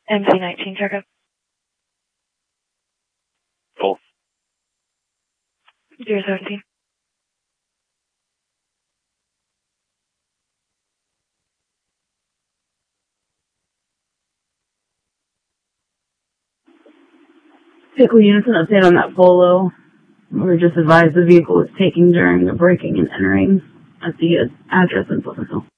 MC19 checkup. Full. 017. Vehicle units an update on that Polo. We're just advised the vehicle was taken during the braking and entering at the address in Silver Hill.